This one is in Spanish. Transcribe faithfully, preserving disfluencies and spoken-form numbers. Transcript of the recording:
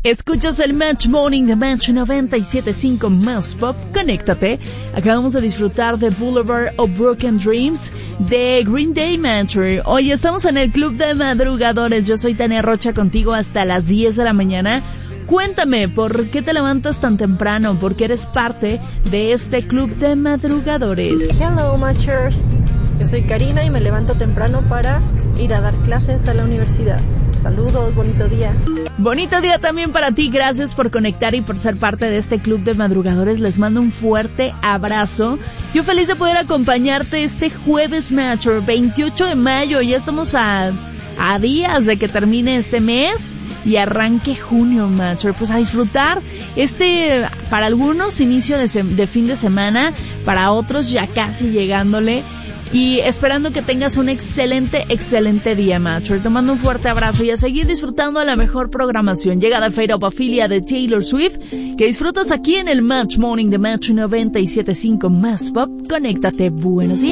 Escuchas el Match Morning de Match noventa y siete punto cinco Más Pop. Conéctate. Acabamos de disfrutar de Boulevard of Broken Dreams de Green Day Matcher. Hoy estamos en el Club de Madrugadores. Yo soy Tania Rocha contigo hasta las diez de la mañana. Cuéntame, ¿por qué te levantas tan temprano? ¿Por qué eres parte de este Club de Madrugadores? Hello, Matchers. Yo soy Karina y me levanto temprano para ir a dar clases a la universidad. Saludos, bonito día. Bonito día también para ti, gracias por conectar y por ser parte de este Club de Madrugadores. Les mando un fuerte abrazo. Yo feliz de poder acompañarte este jueves Matcher, veintiocho de mayo. Ya estamos a, a días de que termine este mes y arranque junio, Matcher. Pues a disfrutar este, para algunos, inicio de, se, de fin de semana, para otros ya casi llegándole. Y esperando que tengas un excelente, excelente día, Matcher. Te mando un fuerte abrazo y a seguir disfrutando de la mejor programación. Llega de Fade Up Ophelia de Taylor Swift, que disfrutas aquí en el Match Morning de Match noventa y siete punto cinco Más Pop. Conéctate. Buenos días.